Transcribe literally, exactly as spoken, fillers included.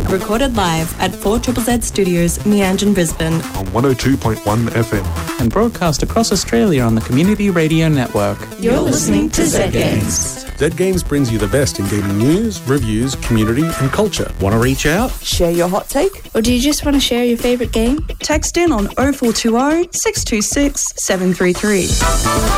recorded live at four Z Z Studios, Meanjin, Brisbane. On one oh two point one F M. And broadcast across Australia on the Community Radio Network. You're listening to Z Games. Z Games brings you the best in gaming news, reviews, community and culture. Want to reach out? Share your hot take? Or do you just want to share your favourite game? Text in on oh four two oh, six two six, seven three three.